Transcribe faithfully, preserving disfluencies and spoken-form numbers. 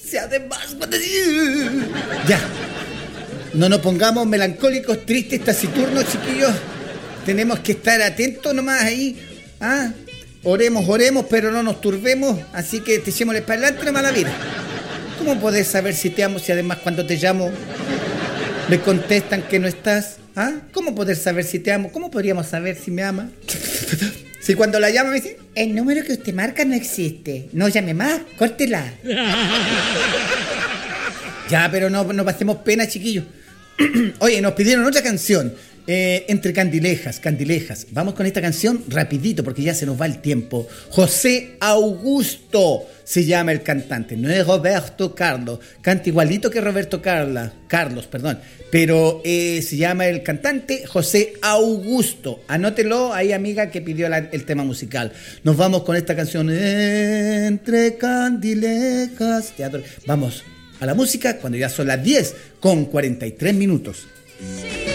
Si además... Ya. No nos pongamos melancólicos, tristes, taciturnos, chiquillos. Tenemos que estar atentos nomás ahí. ¿Ah? Oremos, oremos, pero no nos turbemos. Así que te echémosle para adelante nomás la vida. ¿Cómo podés saber si te amo si además cuando te llamo me contestan que no estás? ¿Ah? ¿Cómo poder saber si te amo? ¿Cómo podríamos saber si me ama? Si cuando la llama me dice, el número que usted marca no existe. No llame más, córtela. Ya, pero no, no pasemos pena, chiquillos. Oye, nos pidieron otra canción. Eh, entre candilejas, candilejas. Vamos con esta canción rapidito porque ya se nos va el tiempo. José Augusto se llama el cantante. No es Roberto Carlos. Canta igualito que Roberto Carla, Carlos, perdón. Pero eh, se llama el cantante José Augusto. Anótelo ahí, amiga, que pidió la, el tema musical. Nos vamos con esta canción. Entre candilejas. Teatro. Vamos a la música cuando ya son las diez con cuarenta y tres minutos.